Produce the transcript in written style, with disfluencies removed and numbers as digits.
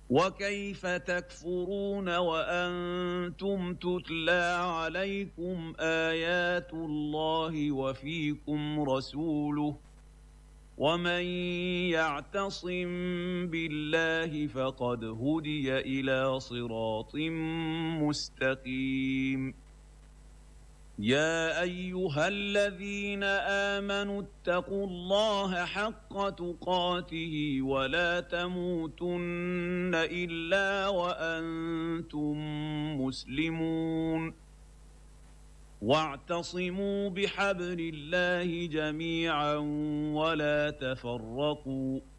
وكيف تكفرون وأنتم تتلى عليكم آيات الله وفيكم رسوله ومن يعتصم بالله فقد هدي إلى صراط مستقيم يا أيها الذين آمنوا اتقوا الله حق تقاته ولا تموتن إلا وأنتم مسلمون واعتصموا بحبل الله جميعا ولا تفرقوا